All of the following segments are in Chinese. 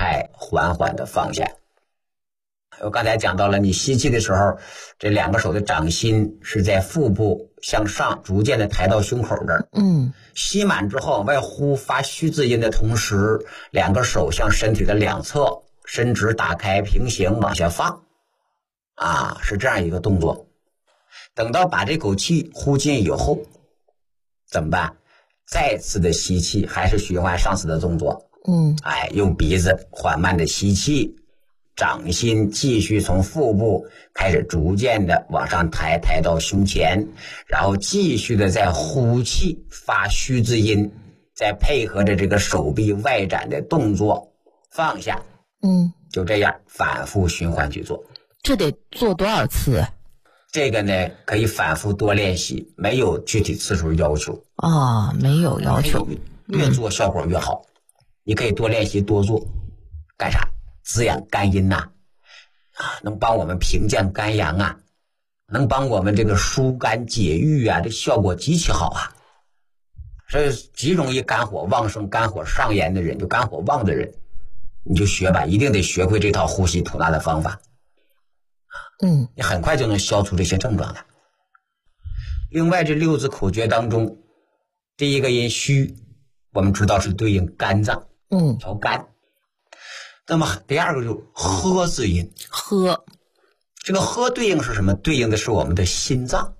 开，缓缓的放下。我刚才讲到了，你吸气的时候，这两个手的掌心是在腹部向上逐渐的抬到胸口这儿。吸满之后，往外呼发虚字音的同时，两个手向身体的两侧伸直打开，平行往下放。是这样一个动作。等到把这口气呼进以后，怎么办？再次的吸气，还是循环上次的动作。用鼻子缓慢的吸气，掌心继续从腹部开始逐渐的往上抬，抬到胸前，然后继续的在呼气发虚字音，再配合着这个手臂外展的动作放下。就这样反复循环去做。 这得做多少次？ 这个呢，可以反复多练习，没有具体次数要求。 没有要求， 越做效果越好。你可以多练习多做，干啥？滋养肝阴呐，能帮我们平降肝阳啊，能帮我们这个疏肝解郁啊，这效果极其好啊。所以极容易肝火旺盛、肝火上炎的人，就肝火旺的人，你就学吧，一定得学会这套呼吸吐纳的方法。你很快就能消除这些症状的。另外，这六字口诀当中，第一个音虚，我们知道是对应肝脏，调肝。那么第二个就是呵字音， 呵， 这个呵对应是什么？对应的是我们的心脏。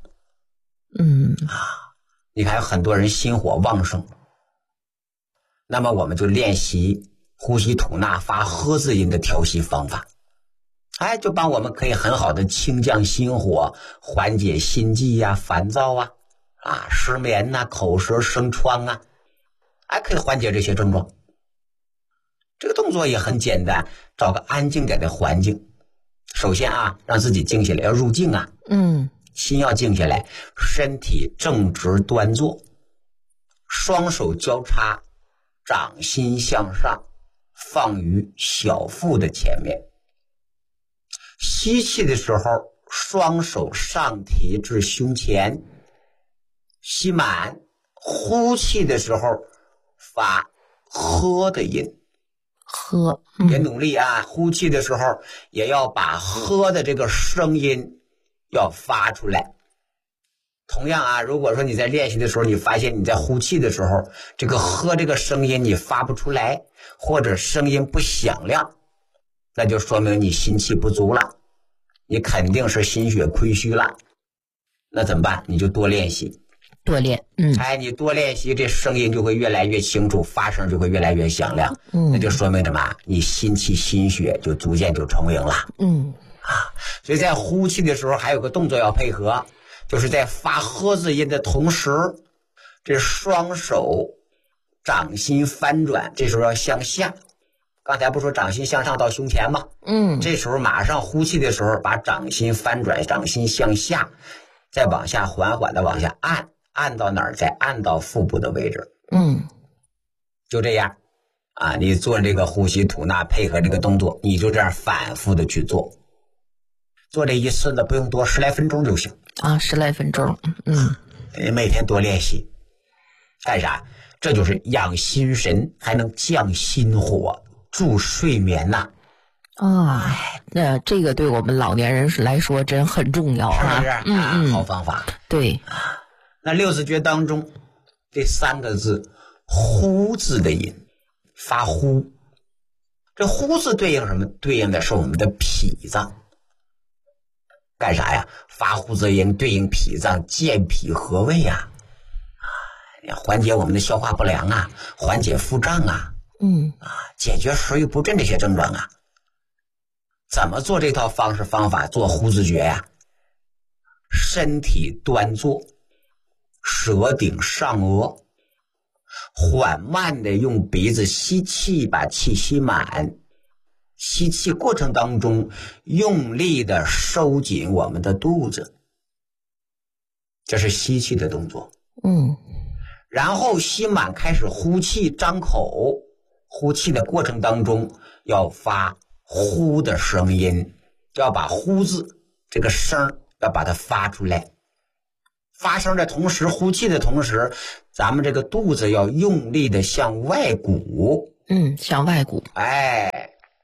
你看有很多人心火旺盛，那么我们就练习呼吸吐纳发呵字音的调息方法，就帮我们可以很好的清降心火，缓解心悸呀、烦躁失眠口舌生疮可以缓解这些症状。这个动作也很简单，找个安静点的环境。首先让自己静下来，要入静心要静下来，身体正直端坐，双手交叉，掌心向上，放于小腹的前面。吸气的时候，双手上提至胸前，吸满；呼气的时候，发呵的音。 呵， 也努力呼气的时候也要把呵的这个声音要发出来。同样如果说你在练习的时候，你发现你在呼气的时候，这个呵这个声音你发不出来，或者声音不响亮，那就说明你心气不足了，你肯定是心血亏虚了。那怎么办？你就多练习。 多练， 你多练习，这声音就会越来越清楚，发声就会越来越响亮。那就说明什么？你心气心血就逐渐就充盈了。所以在呼气的时候还有个动作要配合，就是在发呵字音的同时，这双手掌心翻转，这时候要向下。刚才不说掌心向上到胸前吗？这时候马上呼气的时候，把掌心翻转，掌心向下，再往下缓缓的往下按到哪儿？再按到腹部的位置。就这样你做这个呼吸吐纳，配合这个动作，你就这样反复的去做。做这一次呢，不用多，10来分钟就行。 10来分钟。 每天多练习，干啥？这就是养心神，还能降心火，助睡眠呐。 那这个对我们老年人来说真很重要是不是？好方法。 对。 那六字诀当中这3个字呼字的音，发呼。这呼字对应什么？对应的是我们的脾脏。干啥呀？发呼字音对应脾脏，健脾和胃缓解我们的消化不良缓解腹胀解决食欲不振这些症状怎么做这套方式方法？做呼字诀身体端坐，舌顶上颚，缓慢的用鼻子吸气，把气吸满。吸气过程当中，用力的收紧我们的肚子，这是吸气的动作。然后吸满，开始呼气，张口。呼气的过程当中，要发呼的声音，要把呼字这个声要把它发出来。发声的同时，呼气的同时，咱们这个肚子要用力的向外鼓。 向外鼓。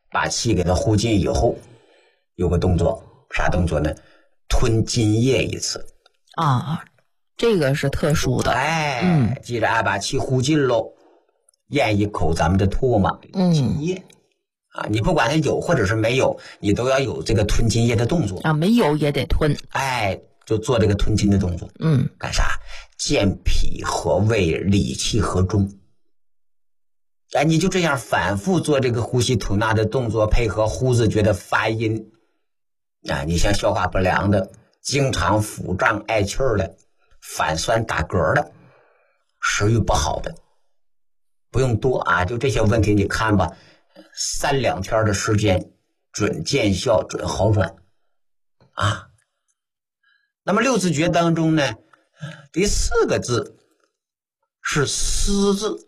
把气给它呼进以后，有个动作，啥动作呢？吞津液一次啊，这个是特殊的。 记着啊，把气呼进喽，咽一口咱们的唾沫，津液啊，你不管它有或者是没有，你都要有这个吞津液的动作啊，没有也得吞。 就做这个吞津的动作。干啥？健脾和胃，理气和中。你就这样反复做这个呼吸吐纳的动作，配合呼字诀的发音你像消化不良的，经常腹胀爱气儿的，反酸打嗝的，食欲不好的，不用多就这些问题你看吧，3-2天的时间准见效，准好转那么六字诀当中呢，第4个字是思字，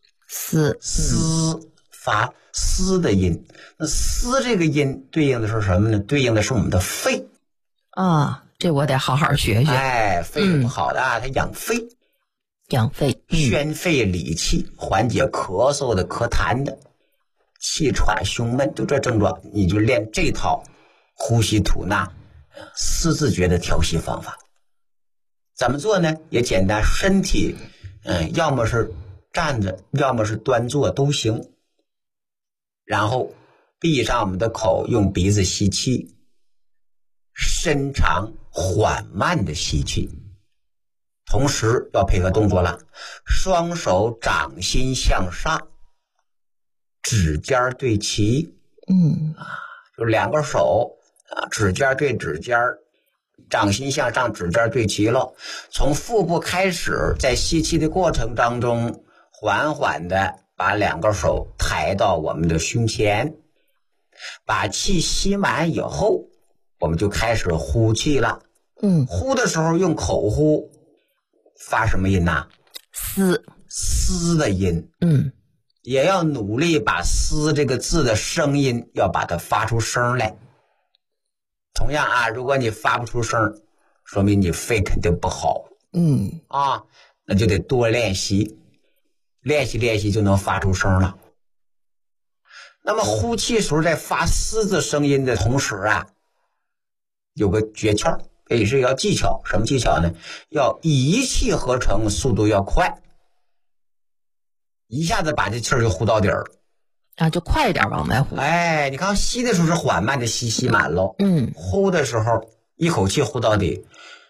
思发思的音。那思这个音对应的是什么呢？对应的是我们的肺这我得好好学学。 肺是不好的它养肺，宣肺理气，缓解咳嗽的、咳痰的、气喘胸闷，就这症状你就练这套呼吸吐纳思字诀的调息方法。怎么做呢？也简单，身体要么是站着，要么是端坐都行。然后闭上我们的口，用鼻子吸气，深长缓慢的吸气，同时要配合动作了，双手掌心向上，指尖对齐，就2个手指尖对指尖，掌心向上，指尖对齐了。从腹部开始，在吸气的过程当中，缓缓的把2个手抬到我们的胸前，把气吸满以后，我们就开始呼气了。呼的时候用口呼，发什么音思的音。也要努力把思这个字的声音要把它发出声来。同样如果你发不出声，说明你肺肯定不好。那就得多练习，练习就能发出声了。那么呼气时候在发思字声音的同时有个诀窍，也是要技巧。什么技巧呢？要一气呵成，速度要快，一下子把这气儿就呼到底儿就快一点往外呼。 你看吸的时候是缓慢的吸满了，呼的时候一口气呼到底，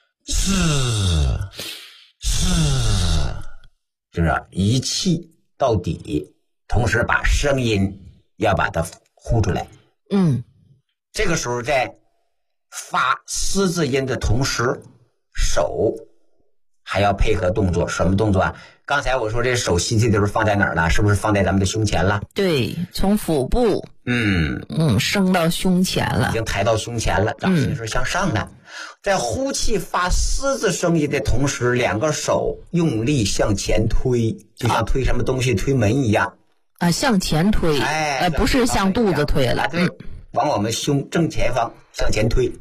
就是一气到底，同时把声音要把它呼出来。这个时候在发思字音的同时，手还要配合动作。什么动作刚才我说这手吸气的时候放在哪儿了？是不是放在咱们的胸前了？ 对，从腹部升到胸前了， 已经抬到胸前了，掌心是向上的。在呼气发思字声音的同时，2个手用力向前推，就像推什么东西推门一样向前推，不是向肚子推了。 对，往我们胸正前方向前推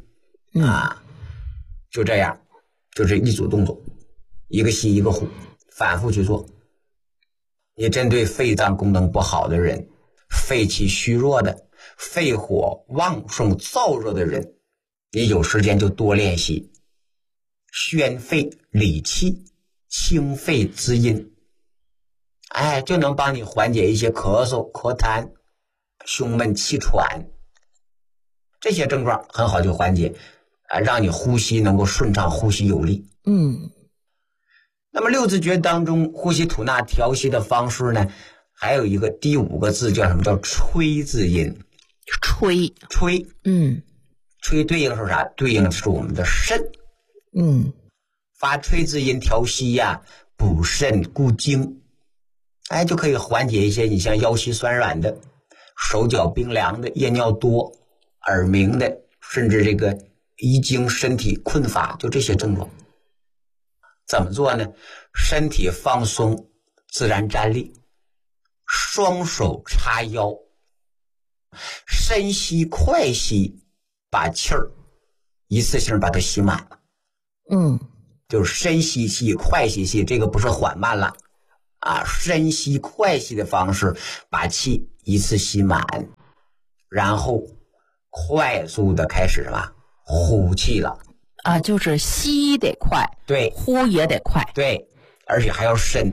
就这样，就是一组动作，一个吸一个呼，反复去做。你针对肺脏功能不好的人，肺气虚弱的，肺火旺盛燥热的人，你有时间就多练习，宣肺理气，清肺滋阴，就能帮你缓解一些咳嗽、咳痰、胸闷、气喘这些症状，很好就缓解让你呼吸能够顺畅，呼吸有力。那么六字诀当中呼吸吐纳调息的方式呢，还有一个第5个字叫什么？叫吹字音。吹吹对应是啥？对应的是我们的肾。发吹字音调息补肾固精，就可以缓解一些你像腰膝酸软的、手脚冰凉的、夜尿多、耳鸣的，甚至这个遗精、身体困乏，就这些症状。怎么做呢？身体放松，自然站立，双手叉腰，深吸快吸，把气儿一次性把它吸满。就是深吸气，快吸气，这个不是缓慢了深吸快吸的方式把气一次吸满。 然后快速的开始什么呼气了啊，就是吸得快， 对， 呼也得快， 对，而且还要深，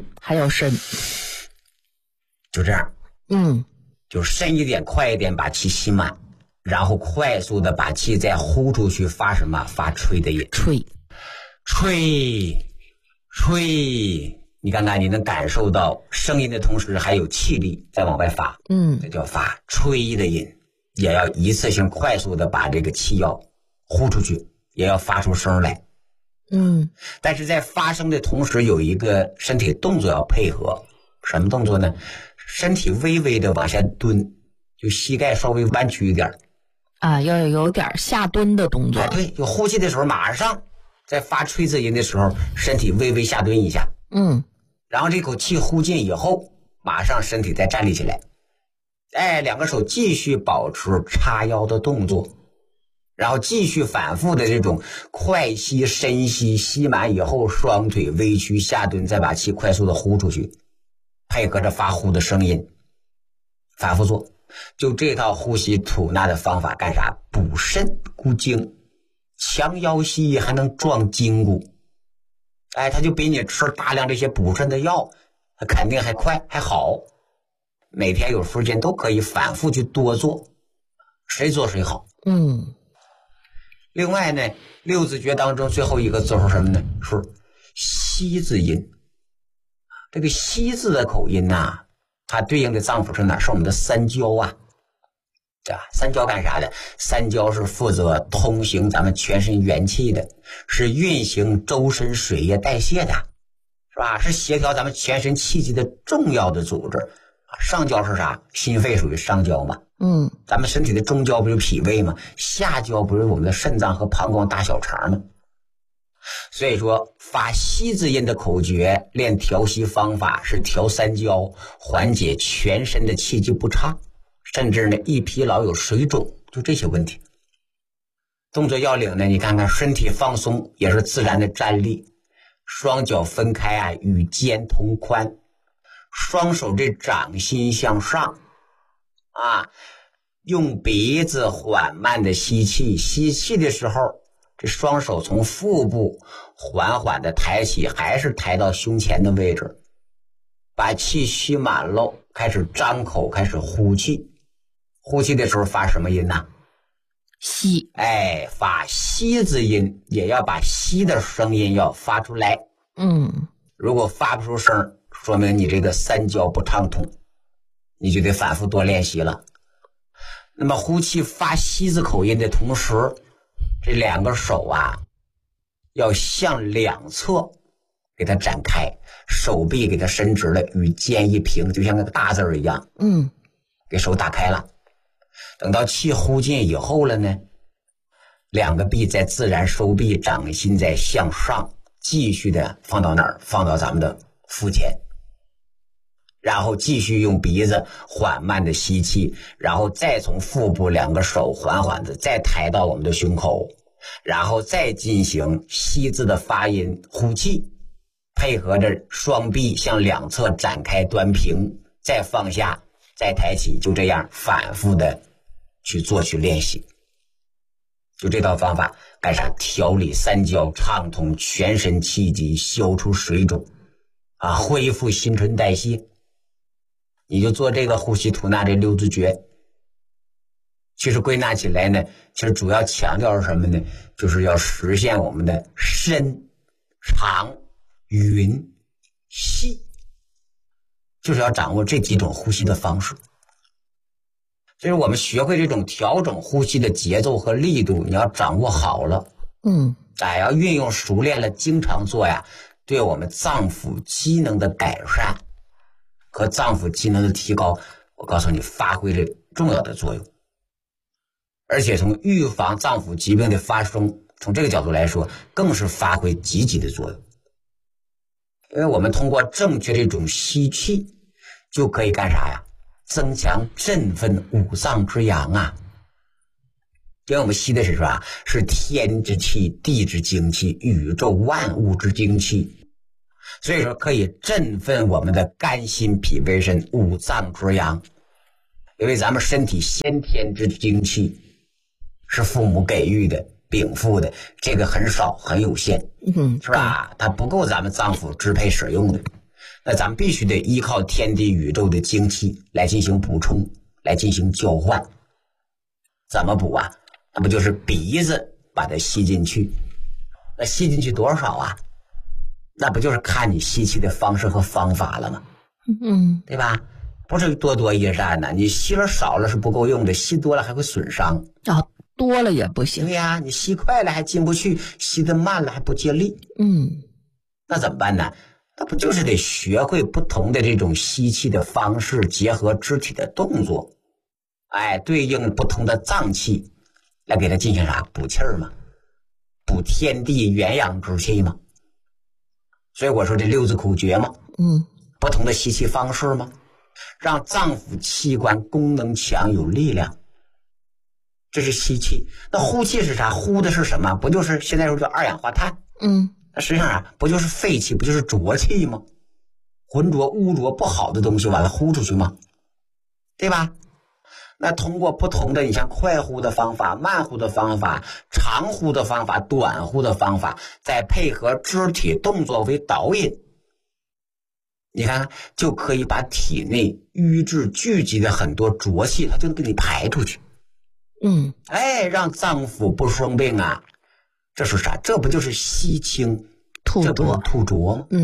就这样，就深一点快一点把气吸满，然后快速的把气再呼出去，发什么？发吹的音，吹，你看看，你能感受到声音的同时还有气力在往外发，这叫发吹的音，也要一次性快速的把这个气要呼出去，也要发出声来，但是在发声的同时有一个身体动作要配合，什么动作呢？身体微微的往下蹲，就膝盖稍微弯曲一点啊，要有点下蹲的动作， 对，有呼气的时候马上在发吹字音的时候身体微微下蹲一下，然后这口气呼进以后马上身体再站立起来，两个手继续保持叉腰的动作，然后继续反复的这种快吸深吸，吸满以后双腿微屈下蹲，再把气快速的呼出去，配合着发呼的声音反复做。就这套呼吸吐纳的方法干啥？补肾固精，强腰膝，还能壮筋骨，它就比你吃大量这些补肾的药它肯定还快还好。每天有时间都可以反复去多做，谁做谁好。另外呢，六字诀当中最后一个字是什么呢？是吸字音。这个吸字的口音它对应的脏腑是哪？是我们的三焦对吧？三焦干啥的？三焦是负责通行咱们全身元气的，是运行周身水液代谢的，是吧？是协调咱们全身气机的重要的组织。上焦是啥？心肺属于上焦嘛，咱们身体的中焦不是脾胃吗？下焦不是我们的肾脏和膀胱大小肠吗？所以说发吸字音的口诀练调息方法是调三焦，缓解全身的气机不畅，甚至呢易疲劳有水肿，就这些问题。动作要领呢，你看看身体放松也是自然的站立，双脚分开与肩同宽，双手这掌心向上用鼻子缓慢的吸气，吸气的时候这双手从腹部缓缓的抬起，还是抬到胸前的位置，把气吸满了，开始张口，开始呼气。呼气的时候发什么音呢？ 吸， 发吸字音，也要把吸的声音要发出来。如果发不出声，说明你这个三焦不畅通，你就得反复多练习了。那么呼气发吸字口音的同时，这两个手要向两侧给它展开，手臂给它伸直了，与肩一平，就像那个大字一样，给手打开了。等到气呼进以后了呢，两个臂再自然收臂，掌心再向上，继续的放到哪儿？放到咱们的腹前，然后继续用鼻子缓慢的吸气，然后再从腹部两个手缓缓的再抬到我们的胸口，然后再进行吸字的发音呼气，配合着双臂向两侧展开端平，再放下，再抬起，就这样反复的去做去练习。就这套方法干啥？调理三焦，畅通全身气机，消除水肿恢复新陈代谢。你就做这个呼吸吐纳这六字诀。其实归纳起来呢，其实主要强调是什么呢？就是要实现我们的深长匀细，就是要掌握这几种呼吸的方式。就是我们学会这种调整呼吸的节奏和力度，你要掌握好了，要运用熟练了，经常做对我们脏腑机能的改善和脏腑机能的提高，我告诉你发挥了重要的作用。而且从预防脏腑疾病的发生，从这个角度来说，更是发挥积极的作用。因为我们通过正确这种吸气，就可以干啥增强振奋五脏之阳因为我们吸的是啥？是天之气、地之精气、宇宙万物之精气，所以说可以振奋我们的肝心脾胃肾五脏之阳， 因为咱们身体先天之精气是父母给予的禀赋的，这个很少很有限，是吧？它不够咱们脏腑支配使用的，那咱们必须得依靠天地宇宙的精气来进行补充，来进行交换。怎么补啊？那不就是鼻子把它吸进去？那吸进去多少啊？那不就是看你吸气的方式和方法了吗？对吧？不是多多益善呢，你吸了少了是不够用的，吸多了还会损伤。 多了也不行。 对呀，你吸快了还进不去，吸得慢了还不接力。那怎么办呢？那不就是得学会不同的这种吸气的方式，结合肢体的动作，对应不同的脏器来给它进行啥？补气儿嘛，补天地元阳之气嘛。所以我说这六字口诀嘛，不同的吸气方式嘛，让脏腑器官功能强有力量，这是吸气。那呼气是啥？呼的是什么？不就是现在说叫二氧化碳？那实际上不就是废气，不就是浊气吗？浑浊污浊不好的东西完了呼出去吗？对吧？那通过不同的，你像快呼的方法、慢呼的方法、长呼的方法、短呼的方法，再配合肢体动作为导引，你看就可以把体内瘀滞聚集的很多浊气，它就能给你排出去。让脏腑不生病啊。这是啥？这不就是吸清吐浊？ 吐浊吗？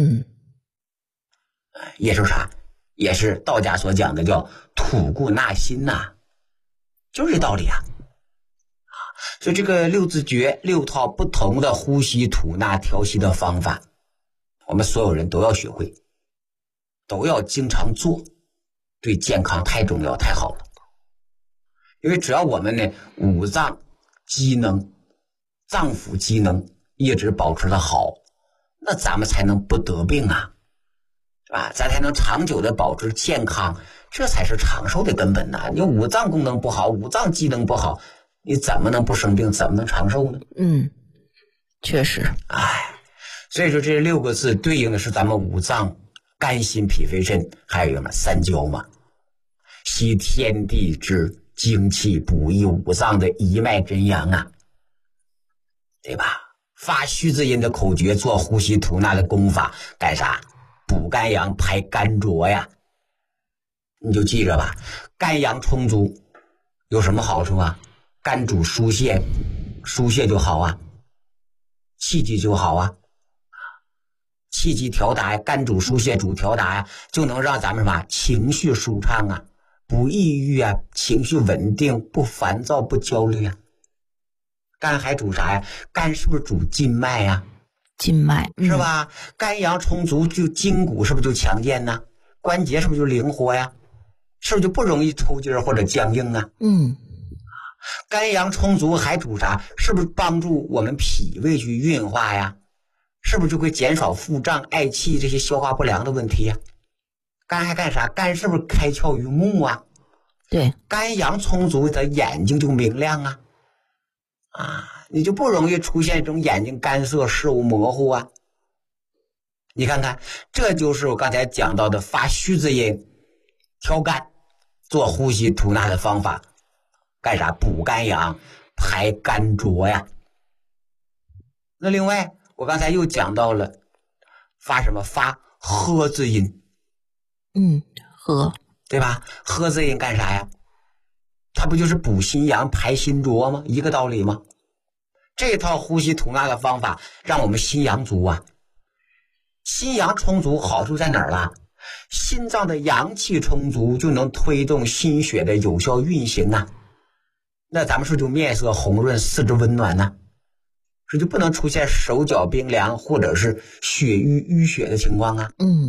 也是啥？也是道家所讲的叫吐故纳新呐，就是这道理啊。所以这个六字诀，6套不同的呼吸吐纳调息的方法，我们所有人都要学会，都要经常做，对健康太重要太好了。因为只要我们呢五脏机能、脏腑机能一直保持的好，那咱们才能不得病啊，是吧？咱才能长久的保持健康，这才是长寿的根本呐。你五脏功能不好，五脏机能不好，你怎么能不生病，怎么能长寿呢？ 确实。 所以说这6个字对应的是咱们五脏肝心脾肺肾，还有什么三焦嘛，吸天地之精气，补益五脏的一脉真阳啊，对吧？发虚字音的口诀，做呼吸吐纳的功法，干啥？补肝阳，排肝浊呀。你就记着吧，肝阳充足有什么好处啊？肝主疏泄，疏泄就好啊，气机就好啊，气机调达呀，肝主疏泄主调达呀，就能让咱们什么情绪舒畅啊，不抑郁啊，情绪稳定，不烦躁，不焦虑啊。肝还主啥呀？肝是不是主筋脉呀？ 筋脉是吧？肝阳充足，就筋骨是不是就强健呢？关节是不是就灵活呀？是不是就不容易抽筋或者僵硬啊？肝阳充足还主啥？是不是帮助我们脾胃去运化呀？是不是就会减少腹胀、嗳气这些消化不良的问题呀？肝还干啥？肝是不是开窍于目啊？ 对， 肝阳充足，它眼睛就明亮啊。你就不容易出现这种眼睛干涩、视物模糊啊。你看看，这就是我刚才讲到的发虚字音、调肝、做呼吸吐纳的方法，干啥？补肝阳，排肝浊呀。那另外，我刚才又讲到了发什么？发呵字音。 呵， 对吧？呵字音干啥呀？它不就是补心阳、排心浊吗？一个道理吗？这套呼吸吐纳的方法让我们心阳足啊。心阳充足好处在哪儿了？心脏的阳气充足，就能推动心血的有效运行啊。那咱们是就面色红润、四肢温暖呢，是就不能出现手脚冰凉或者是血瘀血的情况啊。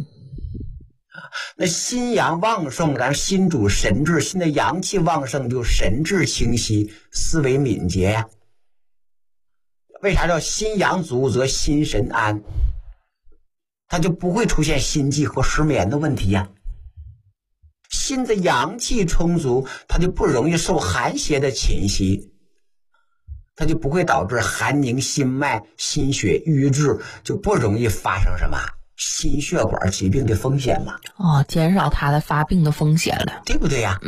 那心阳旺盛，咱心主神志，心的阳气旺盛，就神志清晰，思维敏捷呀。为啥叫心阳足则心神安？它就不会出现心悸和失眠的问题呀。心的阳气充足，它就不容易受寒邪的侵袭，它就不会导致寒凝心脉、心血瘀滞，就不容易发生什么心血管疾病的风险嘛。 减少它的发病的风险了， 对不对呀？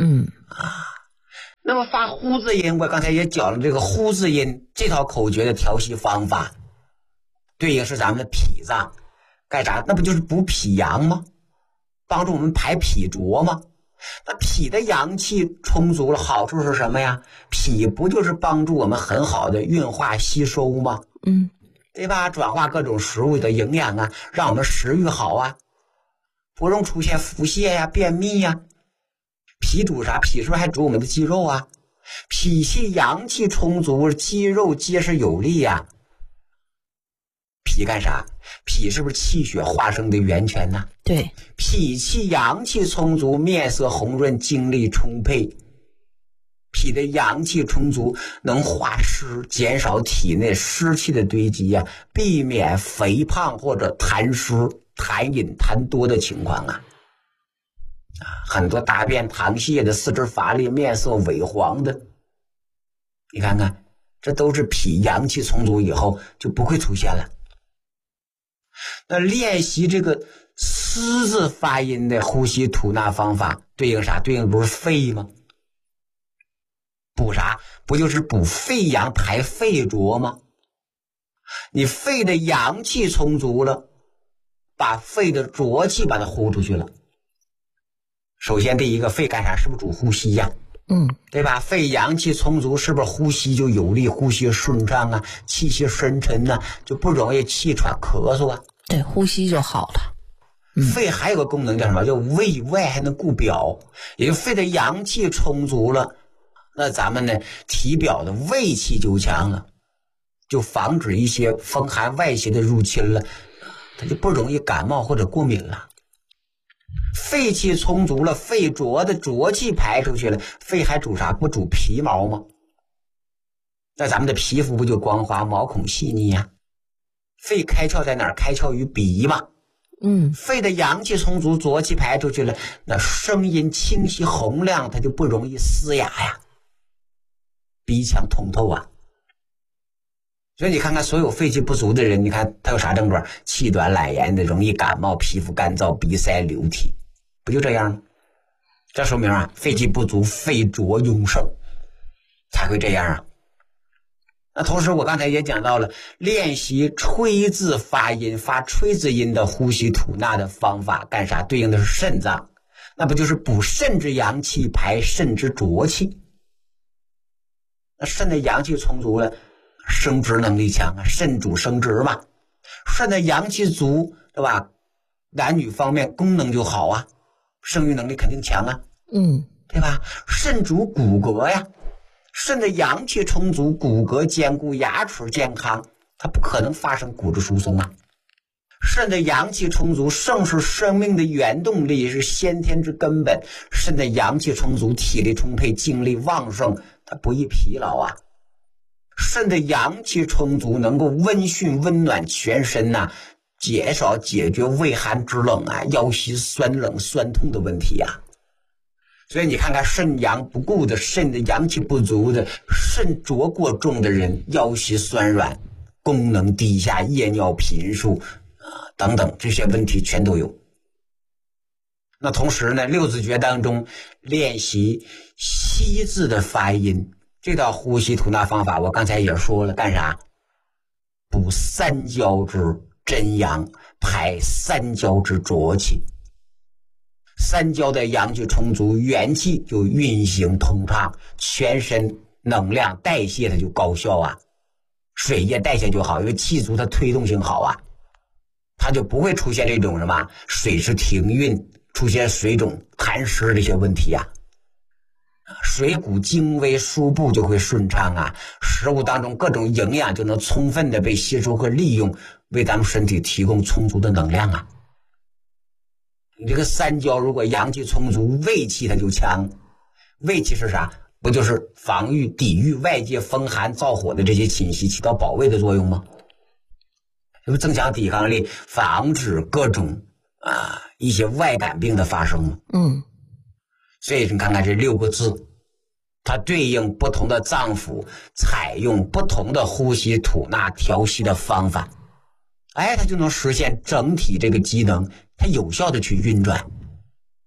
那么发呼字音，我刚才也讲了这个呼字音这套口诀的调息方法，对应是咱们的脾脏，干啥？那不就是补脾阳吗？帮助我们排脾浊吗？那脾的阳气充足了，好处是什么呀？脾不就是帮助我们很好的运化吸收吗？对吧？转化各种食物的营养啊，让我们食欲好啊，不容出现腹泻呀、便秘呀。脾主啥？脾是不是还主我们的肌肉啊？脾气阳气充足，肌肉结实有力呀。脾干啥？脾是不是气血化生的源泉呢？ 对， 脾气阳气充足，面色红润，精力充沛。脾的阳气充足，能化湿，减少体内湿气的堆积呀，避免肥胖或者痰湿、痰饮、痰多的情况啊。很多大便溏泻的、四肢乏力、面色萎黄的，你看看，这都是脾阳气充足以后就不会出现了。那练习这个嘶字发音的呼吸吐纳方法，对应啥？对应不是肺吗？补啥？不就是补肺阳排肺浊吗？你肺的阳气充足了，把肺的浊气把它呼出去了。首先第一个，肺干啥？是不是主呼吸呀？对吧？肺阳气充足，是不是呼吸就有力，呼吸顺畅啊，气息深沉呢，就不容易气喘咳嗽啊？ 对，呼吸就好了。 肺还有个功能叫什么？叫胃外还能固表，也就肺的阳气充足了，那咱们呢体表的胃气就强了，就防止一些风寒外邪的入侵了，它就不容易感冒或者过敏了。肺气充足了，肺浊的浊气排出去了，肺还主啥？不主皮毛吗？那咱们的皮肤不就光滑，毛孔细腻呀？肺开窍在哪儿？开窍于鼻嘛。肺的阳气充足，浊气排出去了，那声音清晰洪亮，它就不容易嘶哑呀，鼻腔通透啊。所以你看看所有肺气不足的人，你看他有啥症状？气短懒言的，容易感冒，皮肤干燥，鼻塞流涕，不就这样吗？这说明啊，肺气不足，肺浊壅盛才会这样啊。那同时我刚才也讲到了练习吹字发音，发吹字音的呼吸吐纳的方法，干啥？对应的是肾脏，那不就是补肾之阳气，排肾之浊气？那肾的阳气充足了，生殖能力强啊，肾主生殖嘛，肾的阳气足，对吧？男女方面功能就好啊，生育能力肯定强啊，对吧？肾主骨骼呀，肾的阳气充足，骨骼坚固，牙齿健康，它不可能发生骨质疏松啊。肾的阳气充足，肾是生命的原动力，是先天之根本。肾的阳气充足，体力充沛，精力旺盛，它不易疲劳啊。肾的阳气充足，能够温煦温暖全身呐，减少解决胃寒肢冷啊、腰膝酸冷酸痛的问题啊。所以你看看肾阳不顾的，肾的阳气不足的，肾浊过重的人，腰膝酸软，功能低下，夜尿频数等等，这些问题全都有。那同时呢，六字诀当中练习息字的发音，这道呼吸吐纳方法我刚才也说了，干啥？补三焦之真阳，排三焦之浊气。三焦的阳气充足，元气就运行通畅，全身能量代谢它就高效啊，水液代谢就好，因为气足它推动性好啊，它就不会出现这种什么水湿停运，出现水肿痰湿这些问题啊。水谷精微，输布就会顺畅啊，食物当中各种营养就能充分的被吸收和利用，为咱们身体提供充足的能量啊。你这个三焦如果阳气充足，胃气它就强。胃气是啥？不就是防御抵御外界风寒燥火的这些侵袭，起到保卫的作用吗？这不增强抵抗力，防止各种一些外感病的发生吗？所以你看看这六个字，它对应不同的脏腑，采用不同的呼吸吐纳调息的方法，它就能实现整体这个机能它有效的去运转。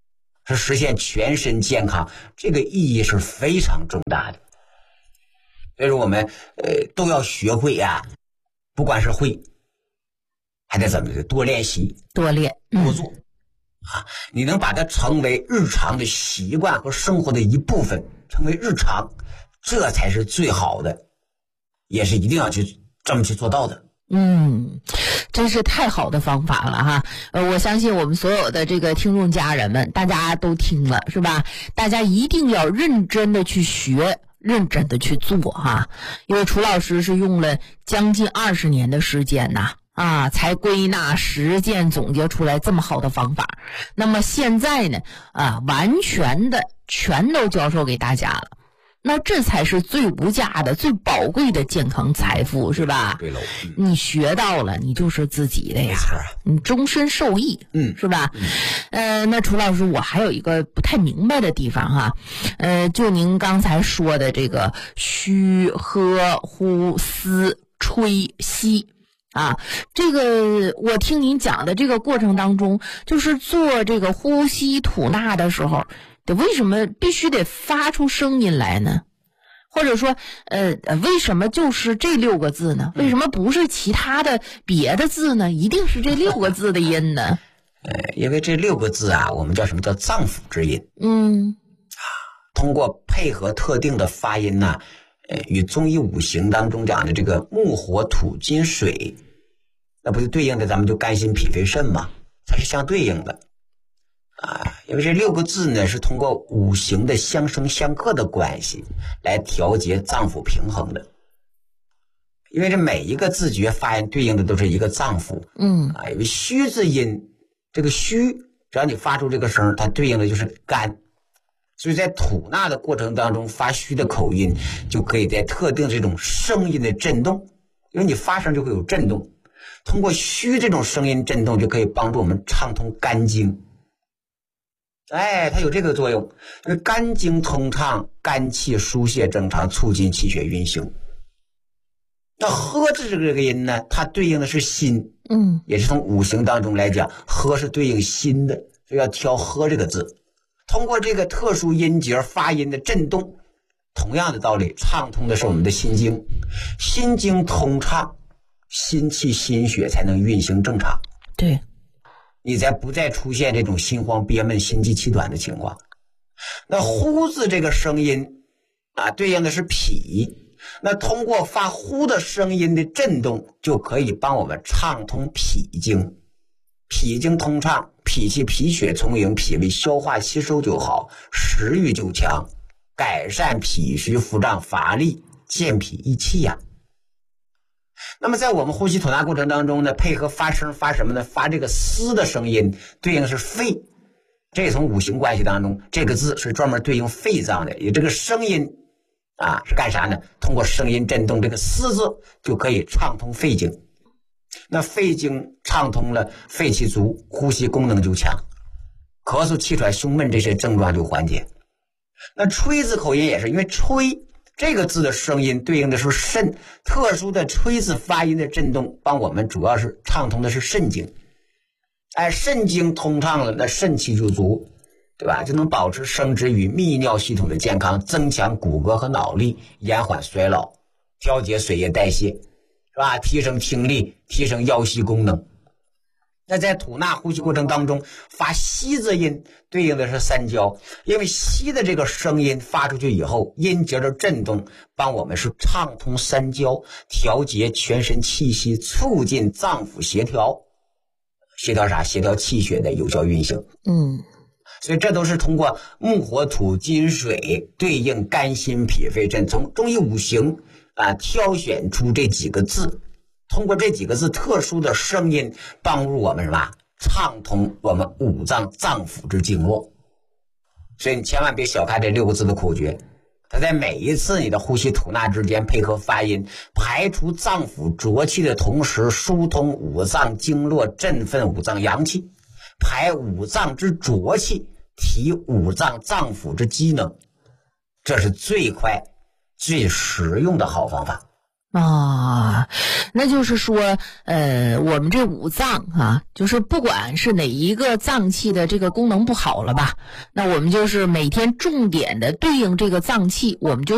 是实现全身健康，这个意义是非常重大的。所以说我们都要学会啊，不管是会，还得怎么的多练习、 多练、 多做啊！你能把它成为日常的习惯和生活的一部分，成为日常，这才是最好的，也是一定要去这么去做到的。 真是太好的方法了哈！我相信我们所有的这个听众家人们，大家都听了是吧？大家一定要认真的去学，认真的去做哈！因为楚老师是用了将近20年的时间呐，才归纳实践总结出来这么好的方法。那么现在呢，完全的全都教授给大家了。那这才是最无价的、最宝贵的健康财富，是吧？ 对喽， 你学到了，你就是自己的呀，你终身受益，是吧？那楚老师，我还有一个不太明白的地方哈，就您刚才说的这个虚、喝、呼、吸、吹、吸。这个我听您讲的这个过程当中，就是做这个呼吸吐纳的时候，为什么必须得发出声音来呢？或者说为什么就是这6个字呢？为什么不是其他的别的字呢？一定是这6个字的音呢？ 因为这6个字啊，我们叫什么叫脏腑之音。通过配合特定的发音呢，与中医五行当中讲的这个木火土金水，那不就对应的咱们就肝心脾肺肾嘛，它是相对应的因为这6个字呢是通过五行的相生相克的关系来调节脏腑平衡的。因为这每一个字诀发音对应的都是一个脏腑，因为虚字音，这个虚只要你发出这个声，它对应的就是肝，所以在吐纳的过程当中发虚的口音，就可以在特定这种声音的震动，因为你发声就会有震动，通过虚这种声音震动就可以帮助我们畅通肝经。它有这个作用，肝经通畅，肝气疏泄正常，促进气血运行。那喝字这个音呢，它对应的是心，也是从五行当中来讲，喝是对应心的，所以要挑喝这个字。通过这个特殊音节发音的震动，同样的道理，畅通的是我们的心经，心经通畅，心气心血才能运行正常。 对， 你才不再出现这种心慌憋闷、心悸气短的情况。那呼字这个声音对应的是脾，那通过发呼的声音的震动，就可以帮我们畅通脾经。脾经通畅，脾气脾血充盈，脾胃消化吸收就好，食欲就强，改善脾虚腹胀乏力，健脾益气呀。那么在我们呼吸吐纳过程当中呢，配合发声发什么呢？发这个嘶的声音，对应是肺。这从五行关系当中，这个字是专门对应肺脏的，也这个声音是干啥呢？通过声音震动这个嘶字，就可以畅通肺经。那肺经畅通了，肺气足，呼吸功能就强，咳嗽气喘胸闷这些症状就缓解。那吹字口音也是，因为吹这个字的声音对应的是肾，特殊的吹字发音的震动帮我们主要是畅通的是肾经。肾经通畅了，那肾气就足，对吧？就能保持生殖与泌尿系统的健康，增强骨骼和脑力，延缓衰老，调节水液代谢，是吧？提升听力，提升腰膝功能。那在吐纳呼吸过程当中，发吸字音对应的是三焦，因为吸的这个声音发出去以后，音节的震动帮我们是畅通三焦，调节全身气息，促进脏腑协调。协调啥？协调气血的有效运行。所以这都是通过木火土金水对应肝心脾肺肾，从中医五行挑选出这几个字，通过这几个字特殊的声音帮助我们什么？畅通我们五脏脏腑之经络。所以你千万别小看这6个字的口诀，它在每一次你的呼吸吐纳之间配合发音，排除脏腑浊气的同时，疏通五脏经络，振奋五脏阳气，排五脏之浊气，提五脏脏腑之机能。这是最快最实用的好方法。 那就是说我们这五脏啊，就是不管是哪一个脏器的这个功能不好了吧，那我们就是每天重点的对应这个脏器，我们就